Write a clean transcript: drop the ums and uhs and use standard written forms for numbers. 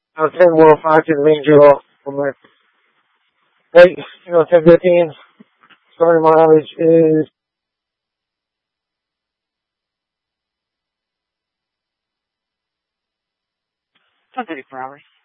10:05 to the main drill from my late, 10:15. Starting mileage is 10:34 hours.